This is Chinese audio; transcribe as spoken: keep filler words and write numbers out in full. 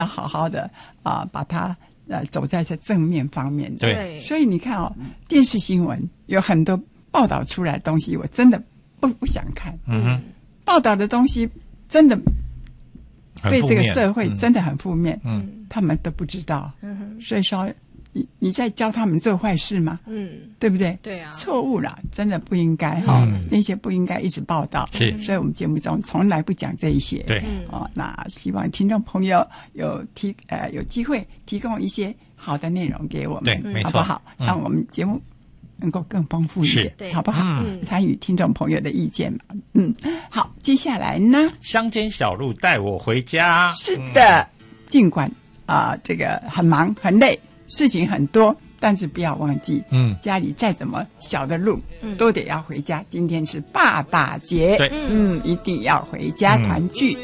要好好的啊、呃，把它呃走在这正面方面的。 对， 所以你看哦，电视新闻有很多报道出来的东西，我真的不不想看。 嗯哼， 报道的东西真的对这个很负面社会真的很负面， 嗯， 他们都不知道。 嗯所以说，你你在教他们做坏事吗？ 嗯， 对不对？ 对啊， 错误了，真的不应该哈、 嗯那些不应该一直报道。 是所以我们节目中从来不讲这一些。 对， 哦，那希望听众朋友有提呃有机会提供一些好的内容给我们， 对没错好不好？ 嗯让我们节目能够更丰富一点是， 好不好？ 嗯参与听众朋友的意见嘛。嗯，好，接下来呢？ 乡间小路带我回家。 是的，尽管啊、呃这个很忙很累，事情很多，但是不要忘记， 嗯， 家里再怎么小的路， 嗯都得要回家。今天是爸爸节， 对嗯，一定要回家团聚。